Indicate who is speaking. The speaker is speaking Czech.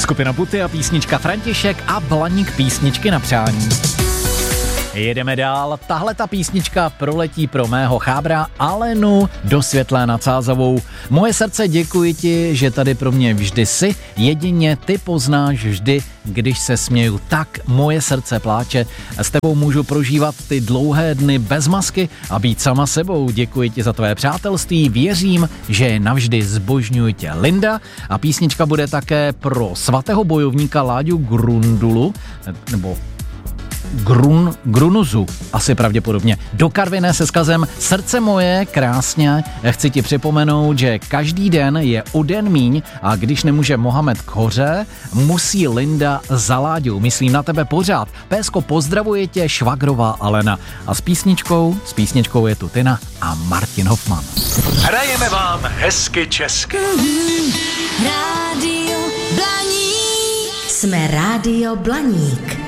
Speaker 1: Skupina Puty a písnička František a Blaník písničky na přání. Jedeme dál, tahle ta písnička proletí pro mého chábra Alenu do Světlé nad Sázavou. Moje srdce, děkuji ti, že tady pro mě vždy jsi, jedině ty poznáš vždy, když se směju, tak moje srdce pláče. S tebou můžu prožívat ty dlouhé dny bez masky a být sama sebou. Děkuji ti za tvé přátelství, věřím, že je navždy, zbožňuji tě, Linda. A písnička bude také pro svatého bojovníka Láďu Grundulu, nebo Grunuzu, asi pravděpodobně. Do Karviné se vzkazem Srdce moje, krásně, chci ti připomenout, že každý den je o den míň a když nemůže Mohamed k hoře, musí Linda za Láďou. Myslím na tebe pořád. Pésko, pozdravuje tě švagrová Alena. A s písničkou je tu Tina a Martin Hoffman.
Speaker 2: Hrajeme vám hezky česky.
Speaker 3: Rádio Blaník. Jsme Rádio Blaník.